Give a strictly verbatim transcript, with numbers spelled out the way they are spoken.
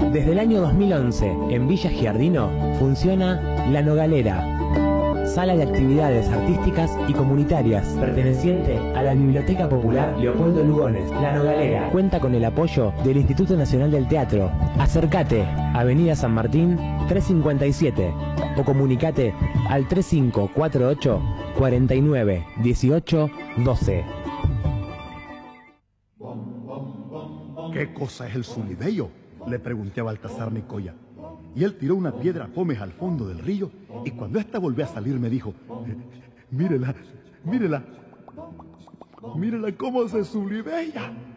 Desde el año dos mil once, en Villa Giardino, funciona La Nogalera, sala de actividades artísticas y comunitarias, perteneciente a la Biblioteca Popular Leopoldo Lugones. La Nogalera cuenta con el apoyo del Instituto Nacional del Teatro. Acércate, Avenida San Martín trescientos cincuenta y siete, o comunicate al tres cinco cuatro ocho, cuatro nueve, uno ocho, uno dos. ¿Qué cosa es el Zulideyo?, le pregunté a Baltasar Nicoya. Y él tiró una piedra pómez al fondo del río, y cuando ésta volvió a salir me dijo: mírela, mírela, mírela cómo se zulidea.